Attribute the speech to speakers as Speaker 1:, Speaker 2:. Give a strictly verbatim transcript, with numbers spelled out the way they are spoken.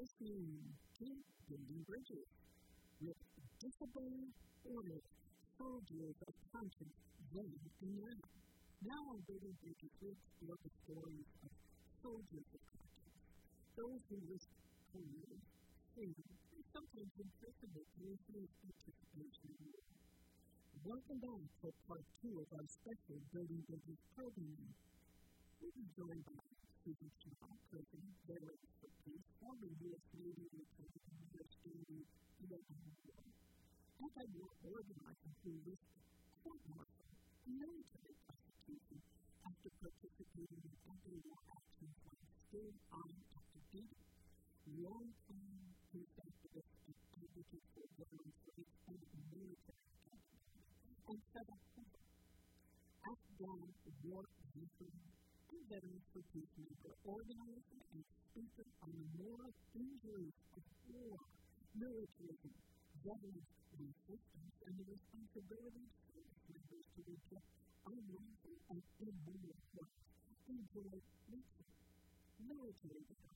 Speaker 1: listening to Building Bridges with discipline-oriented soldiers of conscience then and now. Now on Building Bridges, we explore the stories of soldiers of conscience, those who risk career, freedom, and sometimes imprisonment through his participation in war. Welcome back for part two of our special Building Bridges program. We'll be joined by Susan Shaw, President, Veterans for Peace, former U S Navy lieutenant and U S Navy Vietnam War, anti-war organizer who risked court-martial and military prosecution after participating in anti-war actions while still on active duty. Long-time peace activist and advocate for veterans' rights and military accountability, and Trevor Hoover, Afghan war veteran and Veterans for Peace member, organizer and speaker on the moral injuries of war, militarism, veterans' resistance, and the responsibility of service members to reject unlawful and immoral works. Enjoy Lisa, military veterans